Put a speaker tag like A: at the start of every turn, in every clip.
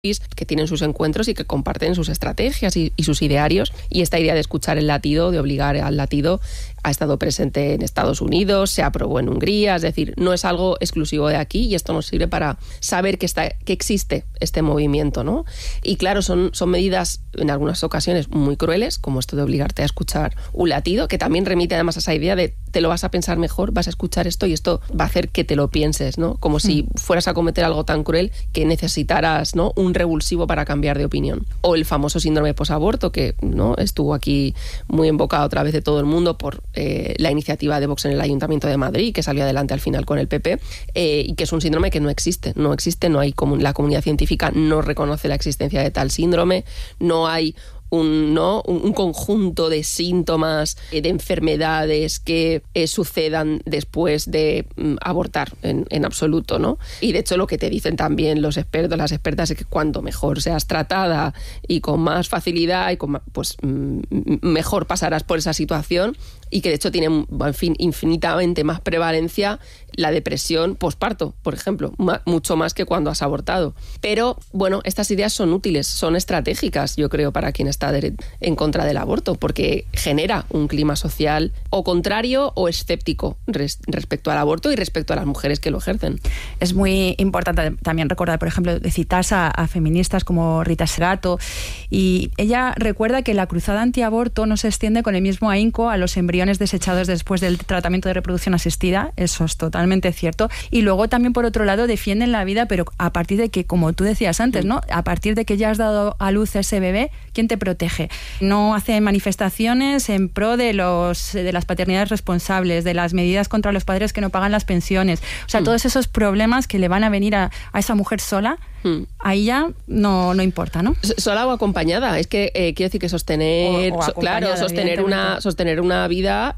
A: que tienen sus encuentros y que comparten sus estrategias y sus idearios. Y esta idea de escuchar el latido, de obligar al latido, ha estado presente en Estados Unidos, se aprobó en Hungría, es decir, no es algo exclusivo de aquí, y esto nos sirve para saber que existe este movimiento, ¿no? Y claro, son medidas en algunas ocasiones muy crueles, como esto de obligarte a escuchar un latido, que también remite además a esa idea de te lo vas a pensar mejor, vas a escuchar esto y esto va a hacer que te lo pienses, ¿no? Como si fueras a cometer algo tan cruel que necesitaras, ¿no?, un revulsivo para cambiar de opinión. O el famoso síndrome posaborto, que, ¿no?, estuvo aquí muy invocado a través de todo el mundo por la iniciativa de Vox en el Ayuntamiento de Madrid, que salió adelante al final con el PP, y que es un síndrome que no existe, no hay la comunidad científica no reconoce la existencia de tal síndrome, no hay un conjunto de síntomas, de enfermedades que sucedan después de abortar en absoluto, ¿no? Y de hecho lo que te dicen también los expertos, las expertas, es que cuanto mejor seas tratada y con más facilidad, pues mejor pasarás por esa situación, y que de hecho tiene, en fin, infinitamente más prevalencia la depresión posparto, por ejemplo, mucho más que cuando has abortado. Pero, bueno, estas ideas son útiles, son estratégicas, yo creo, para quien está en contra del aborto, porque genera un clima social o contrario o escéptico respecto al aborto y respecto a las mujeres que lo ejercen.
B: Es muy importante también recordar, por ejemplo, de citas a feministas como Rita Segato, y ella recuerda que la cruzada antiaborto no se extiende con el mismo ahínco a los embriones desechados después del tratamiento de reproducción asistida. Eso es totalmente cierto. Y luego también, por otro lado, defienden la vida, pero a partir de que, como tú decías antes, ¿no?, a partir de que ya has dado a luz a ese bebé, ¿quién te protege? No hacen manifestaciones en pro de las paternidades responsables, de las medidas contra los padres que no pagan las pensiones. O sea, todos esos problemas que le van a venir a esa mujer sola, ahí ya no importa, ¿no?
A: Sola o acompañada. Es que quiero decir que sostener una vida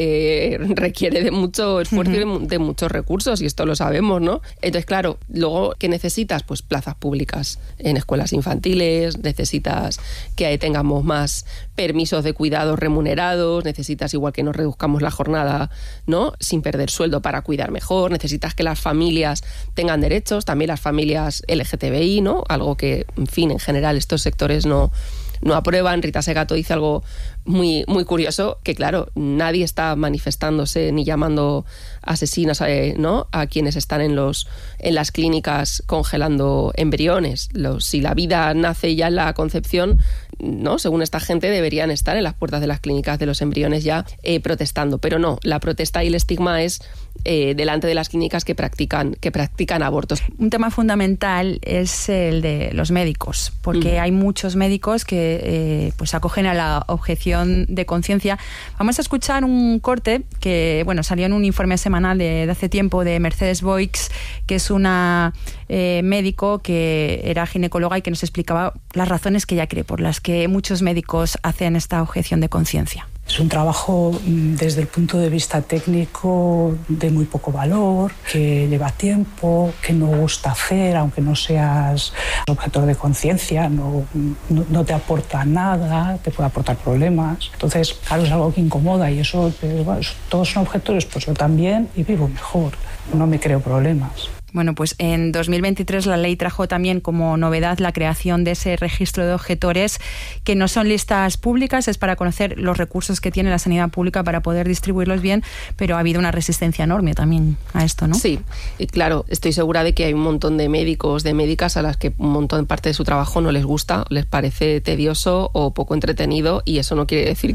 A: requiere de mucho esfuerzo y de muchos recursos, y esto lo sabemos, ¿no? Entonces, claro, luego, ¿qué necesitas? Pues plazas públicas en escuelas infantiles, necesitas que tengamos más permisos de cuidados remunerados, necesitas, igual que nos reduzcamos la jornada, ¿no?, sin perder sueldo para cuidar mejor, necesitas que las familias tengan derechos, también las familias LGTBI, ¿no?, algo que, en fin, en general estos sectores no aprueban. Rita Segato dice algo muy, muy curioso, que claro, nadie está manifestándose ni llamando asesinas, ¿no?, a quienes están en las clínicas congelando embriones. Si la vida nace ya en la concepción, ¿no?, según esta gente, deberían estar en las puertas de las clínicas de los embriones ya protestando. Pero no, la protesta y el estigma es delante de las clínicas que practican abortos.
B: Un tema fundamental es el de los médicos, porque hay muchos médicos que pues acogen a la objeción de conciencia. Vamos a escuchar un corte que, bueno, salió en un informe semanal de hace tiempo de Mercedes Boix, que es una médico que era ginecóloga y que nos explicaba las razones que ella cree por las que muchos médicos hacen esta objeción de conciencia.
C: Es un trabajo desde el punto de vista técnico de muy poco valor, que lleva tiempo, que no gusta hacer, aunque no seas objetor de conciencia, no te aporta nada, te puede aportar problemas. Entonces, claro, es algo que incomoda, y eso, bueno, todos son objetores, pues yo también, y vivo mejor, no me creo problemas.
B: Bueno, pues en 2023 la ley trajo también como novedad la creación de ese registro de objetores, que no son listas públicas, es para conocer los recursos que tiene la sanidad pública para poder distribuirlos bien, pero ha habido una resistencia enorme también a esto, ¿no?
A: Sí, y claro, estoy segura de que hay un montón de médicos, de médicas a las que un montón de parte de su trabajo no les gusta, les parece tedioso o poco entretenido, y eso no quiere decir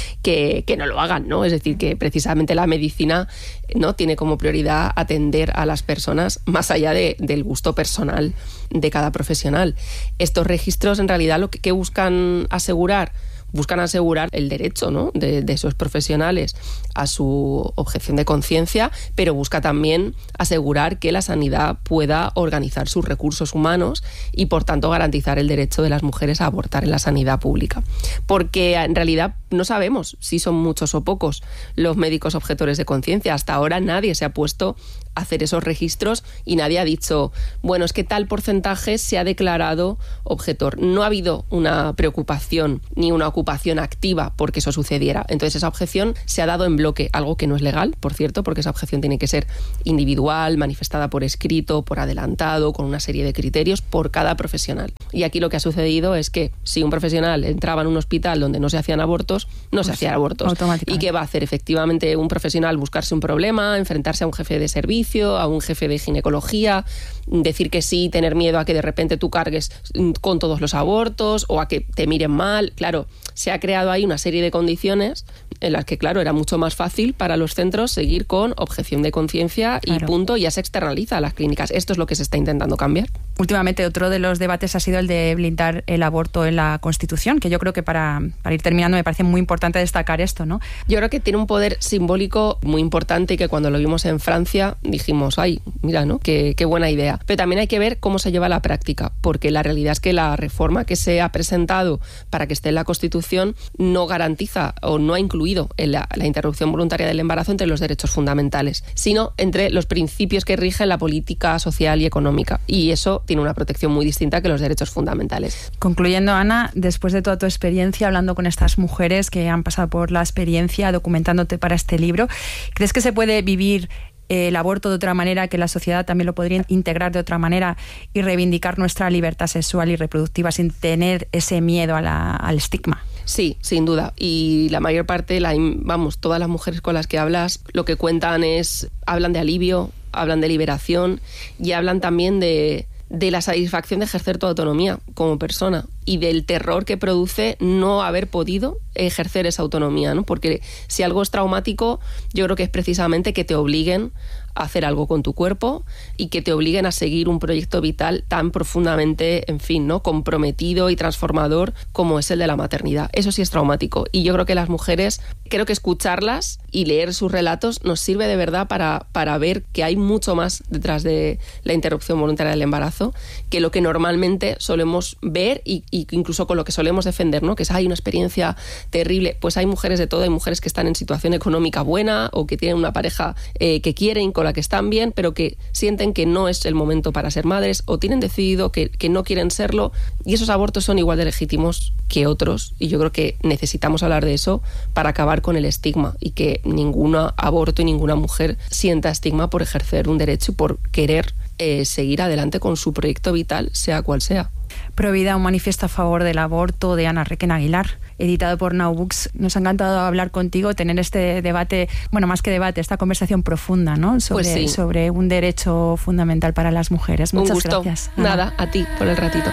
A: que no lo hagan, ¿no? Es decir, que precisamente la medicina, ¿no?, tiene como prioridad atender a las personas más allá del gusto personal de cada profesional. Estos registros, en realidad, lo que buscan asegurar el derecho, ¿no?, de esos profesionales a su objeción de conciencia, pero busca también asegurar que la sanidad pueda organizar sus recursos humanos y, por tanto, garantizar el derecho de las mujeres a abortar en la sanidad pública. Porque, en realidad, no sabemos si son muchos o pocos los médicos objetores de conciencia. Hasta ahora nadie se ha puesto a hacer esos registros y nadie ha dicho, bueno, es que tal porcentaje se ha declarado objetor. No ha habido una preocupación ni una ocupación activa porque eso sucediera. Entonces esa objeción se ha dado en bloque, algo que no es legal, por cierto, porque esa objeción tiene que ser individual, manifestada por escrito, por adelantado, con una serie de criterios por cada profesional. Y aquí lo que ha sucedido es que si un profesional entraba en un hospital donde no se hacían abortos, no se hacían abortos. ¿Y qué va a hacer efectivamente un profesional? Buscarse un problema, enfrentarse a un jefe de servicio, a un jefe de ginecología, decir que sí, tener miedo a que de repente tú cargues con todos los abortos o a que te miren mal. Claro, se ha creado ahí una serie de condiciones en las que, claro, era mucho más fácil para los centros seguir con objeción de conciencia y punto, ya se externaliza a las clínicas. Esto es lo que se está intentando cambiar.
B: Últimamente otro de los debates ha sido el de blindar el aborto en la Constitución, que yo creo que para ir terminando me parece muy importante destacar esto, ¿no?
A: Yo creo que tiene un poder simbólico muy importante y que cuando lo vimos en Francia dijimos, ay, mira, ¿no? Qué buena idea. Pero también hay que ver cómo se lleva a la práctica, porque la realidad es que la reforma que se ha presentado para que esté en la Constitución no garantiza o no ha incluido la interrupción voluntaria del embarazo entre los derechos fundamentales, sino entre los principios que rigen la política social y económica. Y eso tiene una protección muy distinta que los derechos fundamentales.
B: Concluyendo, Ana, después de toda tu experiencia hablando con estas mujeres que han pasado por la experiencia, documentándote para este libro, ¿crees que se puede vivir el aborto de otra manera, que la sociedad también lo podría integrar de otra manera y reivindicar nuestra libertad sexual y reproductiva sin tener ese miedo al estigma?
A: Sí, sin duda. Y la mayor parte, todas las mujeres con las que hablas, lo que cuentan hablan de alivio, hablan de liberación y hablan también de la satisfacción de ejercer tu autonomía como persona y del terror que produce no haber podido ejercer esa autonomía, ¿no? Porque si algo es traumático, yo creo que es precisamente que te obliguen a hacer algo con tu cuerpo y que te obliguen a seguir un proyecto vital tan profundamente, en fin, ¿no? Comprometido y transformador como es el de la maternidad. Eso sí es traumático. Y yo creo que las mujeres, creo que escucharlas y leer sus relatos nos sirve de verdad para ver que hay mucho más detrás de la interrupción voluntaria del embarazo que lo que normalmente solemos ver y incluso con lo que solemos defender, ¿no? Que es una experiencia terrible. Pues hay mujeres de todo, hay mujeres que están en situación económica buena o que tienen una pareja que quieren, con la que están bien, pero que sienten que no es el momento para ser madres o tienen decidido que no quieren serlo, y esos abortos son igual de legítimos que otros, y yo creo que necesitamos hablar de eso para acabar con el estigma y que ningún aborto y ninguna mujer sienta estigma por ejercer un derecho y por querer seguir adelante con su proyecto vital, sea cual sea.
B: Provida, un manifiesto a favor del aborto, de Ana Requena Aguilar, editado por Now Books. Nos ha encantado hablar contigo, tener este debate, bueno, más que debate, esta conversación profunda, ¿no? Sobre un derecho fundamental para las mujeres. Muchas gracias.
A: Nada, a ti por el ratito.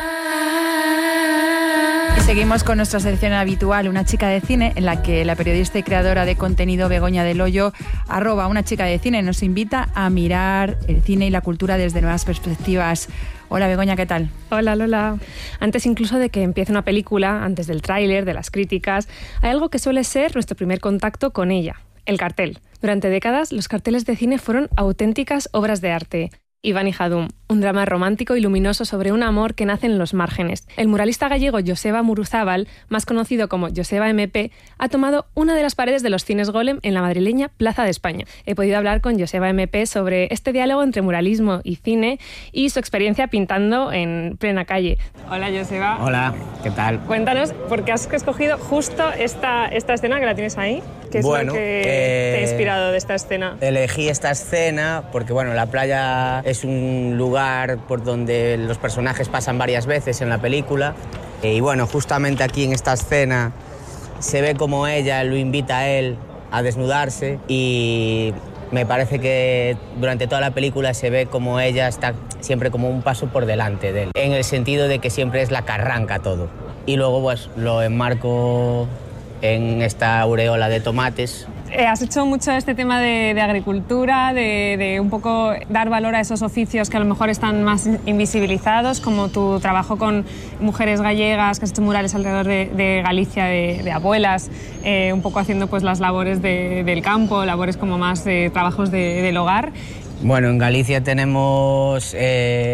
B: Y seguimos con nuestra sección habitual, Una chica de cine, en la que la periodista y creadora de contenido Begoña del Hoyo, @unachicaDeCine, nos invita a mirar el cine y la cultura desde nuevas perspectivas. Hola Begoña, ¿qué tal?
D: Hola Lola. Antes incluso de que empiece una película, antes del tráiler, de las críticas, hay algo que suele ser nuestro primer contacto con ella, el cartel. Durante décadas, los carteles de cine fueron auténticas obras de arte. Iván y Jadum, un drama romántico y luminoso sobre un amor que nace en los márgenes. El muralista gallego Joseba Muruzábal, más conocido como Joseba MP, ha tomado una de las paredes de los cines Golem en la madrileña Plaza de España. He podido hablar con Joseba MP sobre este diálogo entre muralismo y cine y su experiencia pintando en plena calle. Hola Joseba.
E: Hola, ¿qué tal?
D: Cuéntanos, ¿por qué has escogido justo esta escena que la tienes ahí? ¿Qué es lo que te ha inspirado de esta escena?
E: Elegí esta escena porque, la playa es un lugar por donde los personajes pasan varias veces en la película. Y justamente aquí en esta escena se ve como ella lo invita a él a desnudarse y me parece que durante toda la película se ve como ella está siempre como un paso por delante de él, en el sentido de que siempre es la que arranca todo. Y luego lo enmarco en esta aureola de tomates.
D: Has hecho mucho este tema de agricultura, de un poco dar valor a esos oficios que a lo mejor están más invisibilizados, como tu trabajo con mujeres gallegas, que has hecho murales alrededor de Galicia, de abuelas, un poco haciendo pues las labores del campo, labores como más de trabajos del hogar.
E: Bueno, en Galicia tenemos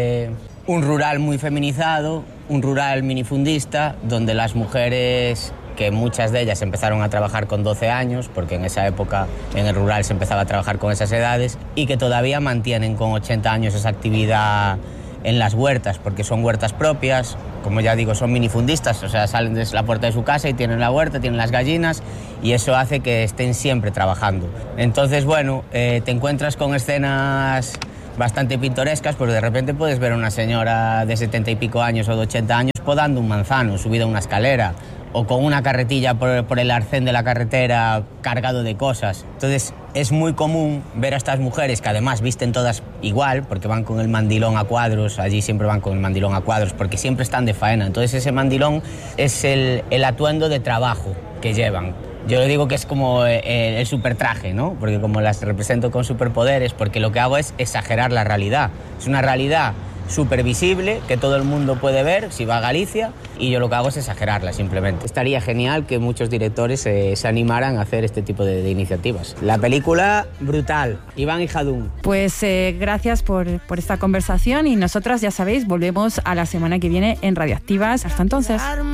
E: un rural muy feminizado, un rural minifundista, donde las mujeres que muchas de ellas empezaron a trabajar con 12 años, porque en esa época en el rural se empezaba a trabajar con esas edades, y que todavía mantienen con 80 años esa actividad en las huertas, porque son huertas propias, como ya digo, son minifundistas, o sea, salen desde la puerta de su casa y tienen la huerta, tienen las gallinas, y eso hace que estén siempre trabajando. Entonces, bueno, te encuentras con escenas bastante pintorescas, pues de repente puedes ver a una señora de 70 y pico años o de 80 años podando un manzano, subida a una escalera, o con una carretilla por el arcén de la carretera cargado de cosas. Entonces es muy común ver a estas mujeres, que además visten todas igual, porque van con el mandilón a cuadros, allí siempre van con el mandilón a cuadros, porque siempre están de faena. Entonces ese mandilón es el atuendo de trabajo que llevan. Yo le digo que es como el supertraje, ¿no? Porque como las represento con superpoderes, porque lo que hago es exagerar la realidad. Es una realidad súper visible, que todo el mundo puede ver si va a Galicia, y yo lo que hago es exagerarla simplemente. Estaría genial que muchos directores se animaran a hacer este tipo de iniciativas. La película, brutal. Iván y Jadún.
B: Pues gracias por esta conversación, y nosotras, ya sabéis, volvemos a la semana que viene en Radioactivas. Hasta entonces.